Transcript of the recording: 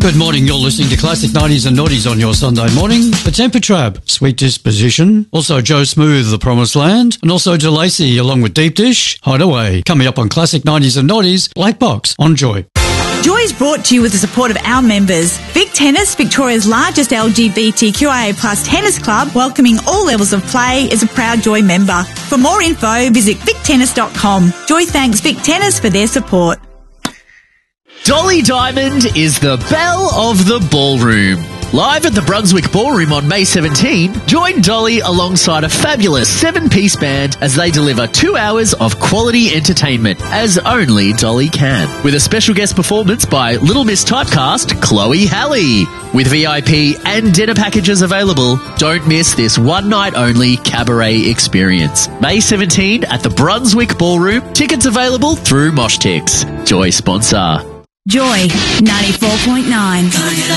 Good morning, you're listening to Classic 90s and Noughties on your Sunday morning. The Temper Trap, Sweet Disposition, also Joe Smooth, The Promised Land, and also DeLacy along with Deep Dish, Hideaway. Coming up on Classic 90s and Noughties, Black Box on Joy. Joy is brought to you with the support of our members. Vic Tennis, Victoria's largest LGBTQIA plus tennis club, welcoming all levels of play, is a proud Joy member. For more info, visit victennis.com. Joy thanks Vic Tennis for their support. Dolly Diamond is the belle of the ballroom. Live at the Brunswick Ballroom on May 17, join Dolly alongside a fabulous 7-piece band as they deliver 2 hours of quality entertainment, as only Dolly can. With a special guest performance by Little Miss Typecast, Chloe Halley. With VIP and dinner packages available, don't miss this one-night-only cabaret experience. May 17 at the Brunswick Ballroom. Tickets available through Moshtix. Joy sponsor. Joy 94.9.